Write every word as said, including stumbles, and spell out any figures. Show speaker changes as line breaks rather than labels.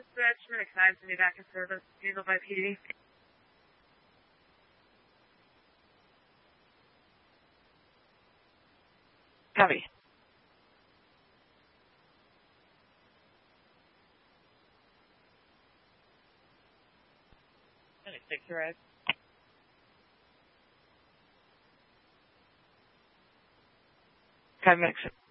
Dispatch, Minix nine, send me back in service, handled by P D.
Copy.
Minix six, arrive.
Copy, Minix six.